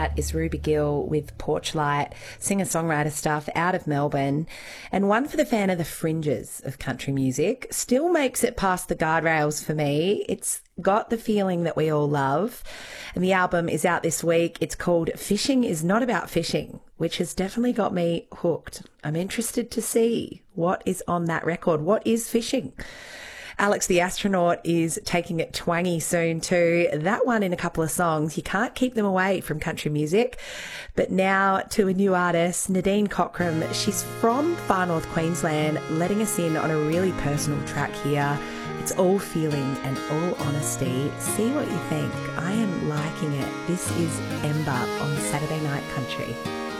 that is Ruby Gill with Porchlight, singer-songwriter stuff out of Melbourne. And one for the fan of the fringes of country music. Still makes it past the guardrails for me. It's got the feeling that we all love. And the album is out this week. It's called Fishing is Not About Fishing, which has definitely got me hooked. I'm interested to see what is on that record. What is fishing? Alex the Astronaut is taking it twangy soon too. That one in a couple of songs. You can't keep them away from country music. But now to a new artist, Nadine Cockram. She's from far north Queensland, letting us in on a really personal track here. It's all feeling and all honesty. See what you think. I am liking it. This is Ember on Saturday Night Country.